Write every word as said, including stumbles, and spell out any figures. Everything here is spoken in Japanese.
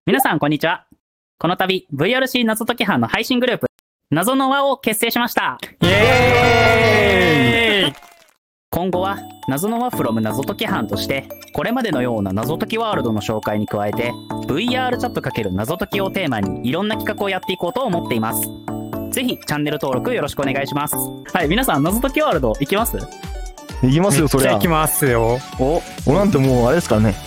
皆さんこんにちは。この度 ブイアールシー 謎解き班の配信グループ謎の輪を結成しました。 イエーイ。 今後は謎の輪 from 謎解き班としてこれまでのような謎解きワールドの紹介に加えて ブイアール チャット×謎解きをテーマにいろんな企画をやっていこうと思っています。ぜひチャンネル登録よろしくお願いします。はい、皆さん謎解きワールド行きます？ 行きますよ、そりゃ。 行きますよ。 お、 俺なんてもうあれですからね、